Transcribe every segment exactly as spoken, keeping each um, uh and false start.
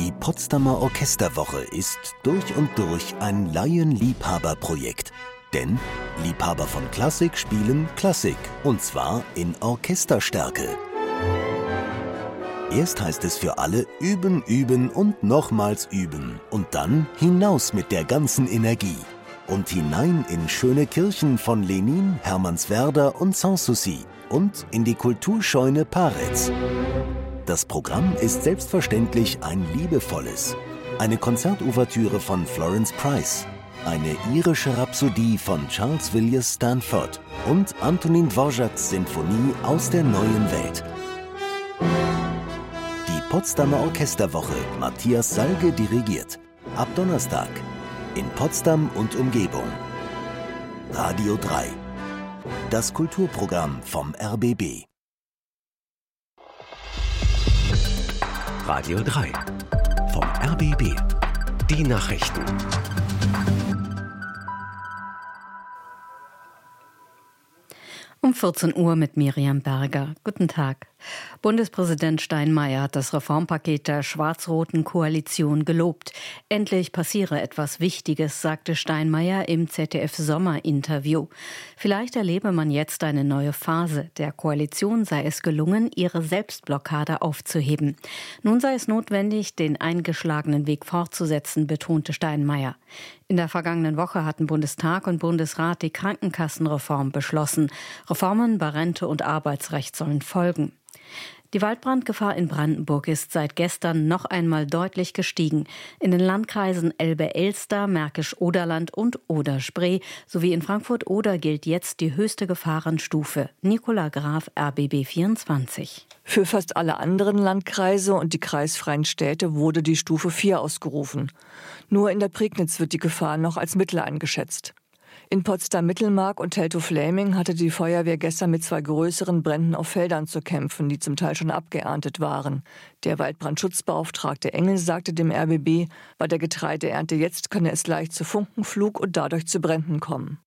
Die Potsdamer Orchesterwoche ist durch und durch ein Laienliebhaberprojekt. Denn Liebhaber von Klassik spielen Klassik, und zwar in Orchesterstärke. Erst heißt es für alle üben, üben und nochmals üben und dann hinaus mit der ganzen Energie. Und hinein in schöne Kirchen von Lenin, Hermannswerder und Sanssouci und in die Kulturscheune Paretz. Das Programm ist selbstverständlich ein liebevolles. Eine Konzertouvertüre von Florence Price, eine irische Rhapsodie von Charles Villiers Stanford und Antonin Dvořáks Sinfonie aus der neuen Welt. Die Potsdamer Orchesterwoche, Matthias Salge dirigiert. Ab Donnerstag in Potsdam und Umgebung. Radio drei. Das Kulturprogramm vom R B B. Radio drei. Vom R B B. Die Nachrichten. Um vierzehn Uhr mit Miriam Berger. Guten Tag. Bundespräsident Steinmeier hat das Reformpaket der schwarz-roten Koalition gelobt. Endlich passiere etwas Wichtiges, sagte Steinmeier im Z D F-Sommerinterview. Vielleicht erlebe man jetzt eine neue Phase. Der Koalition sei es gelungen, ihre Selbstblockade aufzuheben. Nun sei es notwendig, den eingeschlagenen Weg fortzusetzen, betonte Steinmeier. In der vergangenen Woche hatten Bundestag und Bundesrat die Krankenkassenreform beschlossen. Reformen bei Rente und Arbeitsrecht sollen folgen. Die Waldbrandgefahr in Brandenburg ist seit gestern noch einmal deutlich gestiegen. In den Landkreisen Elbe-Elster, Märkisch-Oderland und Oder-Spree sowie in Frankfurt-Oder gilt jetzt die höchste Gefahrenstufe. Nicola Graf, R B B vierundzwanzig. Für fast alle anderen Landkreise und die kreisfreien Städte wurde die Stufe vier ausgerufen. Nur in der Prignitz wird die Gefahr noch als mittel eingeschätzt. In Potsdam-Mittelmark und Teltow-Fläming hatte die Feuerwehr gestern mit zwei größeren Bränden auf Feldern zu kämpfen, die zum Teil schon abgeerntet waren. Der Waldbrandschutzbeauftragte Engel sagte dem R B B, bei der Getreideernte jetzt könne es leicht zu Funkenflug und dadurch zu Bränden kommen.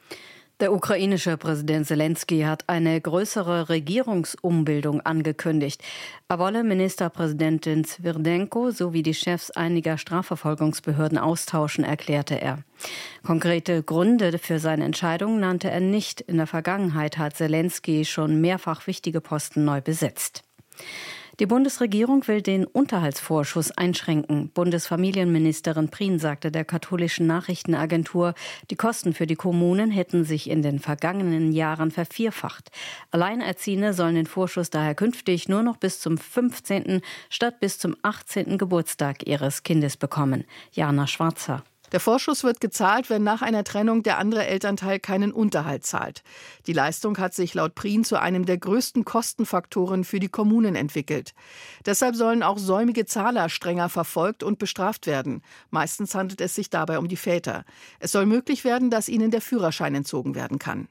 Der ukrainische Präsident Selenskyj hat eine größere Regierungsumbildung angekündigt. Er wolle Ministerpräsidentin Swirdenko sowie die Chefs einiger Strafverfolgungsbehörden austauschen, erklärte er. Konkrete Gründe für seine Entscheidung nannte er nicht. In der Vergangenheit hat Selenskyj schon mehrfach wichtige Posten neu besetzt. Die Bundesregierung will den Unterhaltsvorschuss einschränken. Bundesfamilienministerin Prien sagte der katholischen Nachrichtenagentur, die Kosten für die Kommunen hätten sich in den vergangenen Jahren vervierfacht. Alleinerziehende sollen den Vorschuss daher künftig nur noch bis zum fünfzehnten statt bis zum achtzehnten Geburtstag ihres Kindes bekommen. Jana Schwarzer. Der Vorschuss wird gezahlt, wenn nach einer Trennung der andere Elternteil keinen Unterhalt zahlt. Die Leistung hat sich laut Prien zu einem der größten Kostenfaktoren für die Kommunen entwickelt. Deshalb sollen auch säumige Zahler strenger verfolgt und bestraft werden. Meistens handelt es sich dabei um die Väter. Es soll möglich werden, dass ihnen der Führerschein entzogen werden kann.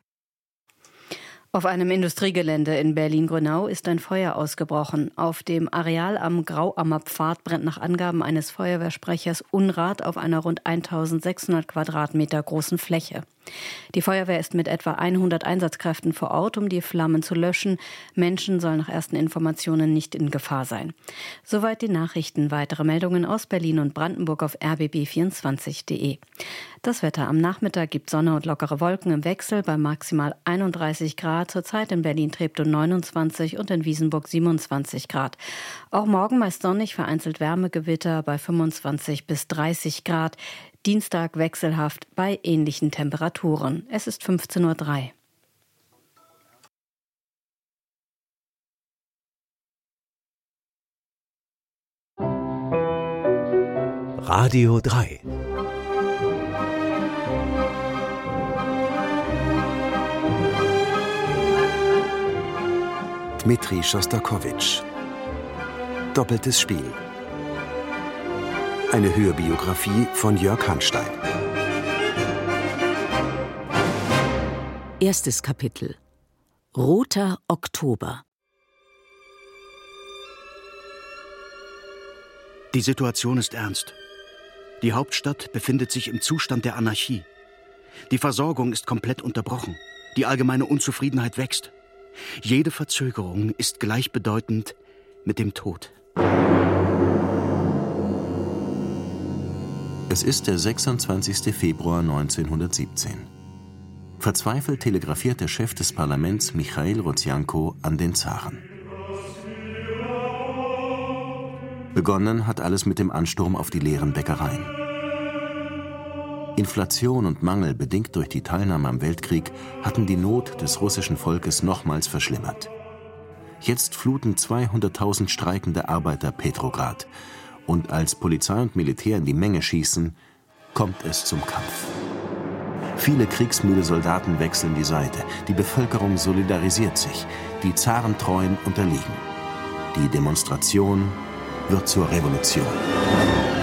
Auf einem Industriegelände in Berlin-Grünau ist ein Feuer ausgebrochen. Auf dem Areal am Grauammer Pfad brennt nach Angaben eines Feuerwehrsprechers Unrat auf einer rund eintausendsechshundert Quadratmeter großen Fläche. Die Feuerwehr ist mit etwa hundert Einsatzkräften vor Ort, um die Flammen zu löschen. Menschen sollen nach ersten Informationen nicht in Gefahr sein. Soweit die Nachrichten. Weitere Meldungen aus Berlin und Brandenburg auf r b b vierundzwanzig punkt d e. Das Wetter: Am Nachmittag gibt Sonne und lockere Wolken im Wechsel bei maximal einunddreißig Grad. Zurzeit in Berlin Treptow neunundzwanzig und in Wiesenburg siebenundzwanzig Grad. Auch morgen meist sonnig, vereinzelt Wärmegewitter bei fünfundzwanzig bis dreißig Grad. Dienstag wechselhaft bei ähnlichen Temperaturen. Es ist fünfzehn Uhr drei. Radio drei. Dmitri Schostakowitsch. Doppeltes Spiel. Eine Hörbiografie von Jörg Hanstein. Erstes Kapitel. Roter Oktober. Die Situation ist ernst. Die Hauptstadt befindet sich im Zustand der Anarchie. Die Versorgung ist komplett unterbrochen. Die allgemeine Unzufriedenheit wächst. Jede Verzögerung ist gleichbedeutend mit dem Tod. Es ist der sechsundzwanzigste Februar neunzehnhundertsiebzehn. Verzweifelt telegrafiert der Chef des Parlaments Michail Rodzianko an den Zaren. Begonnen hat alles mit dem Ansturm auf die leeren Bäckereien. Inflation und Mangel, bedingt durch die Teilnahme am Weltkrieg, hatten die Not des russischen Volkes nochmals verschlimmert. Jetzt fluten zweihunderttausend streikende Arbeiter Petrograd. Und als Polizei und Militär in die Menge schießen, kommt es zum Kampf. Viele kriegsmüde Soldaten wechseln die Seite. Die Bevölkerung solidarisiert sich. Die Zarentreuen unterliegen. Die Demonstration wird zur Revolution.